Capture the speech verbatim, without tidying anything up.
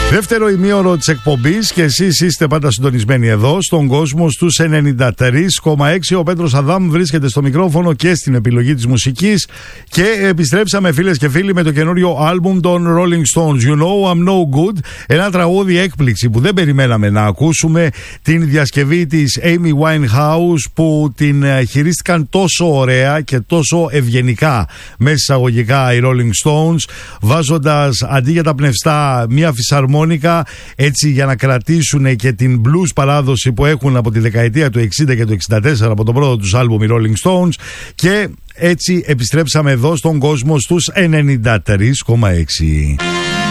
Δεύτερο ημίωρο της εκπομπής και εσείς είστε πάντα συντονισμένοι εδώ στον κόσμο στους ενενήντα τρία κόμμα έξι. Ο Πέτρος Αδάμ βρίσκεται στο μικρόφωνο και στην επιλογή της μουσικής και επιστρέψαμε, φίλες και φίλοι, με το καινούριο άλμπουμ των Rolling Stones, You Know I'm No Good, ένα τραγούδι έκπληξη που δεν περιμέναμε να ακούσουμε, την διασκευή της Amy Winehouse που την χειρίστηκαν τόσο ωραία και τόσο ευγενικά μέσα εισαγωγικά οι Rolling Stones, βάζοντας αντί για τα πνευστά μια φυσαρμόνικα, έτσι για να κρατήσουν και την blues παράδοση που έχουν από τη δεκαετία του εξήντα και του εξήντα τέσσερα από τον πρώτο τους άλμπουμ οι Rolling Stones, και έτσι επιστρέψαμε εδώ στον κόσμο στους ενενήντα τρία κόμμα έξι.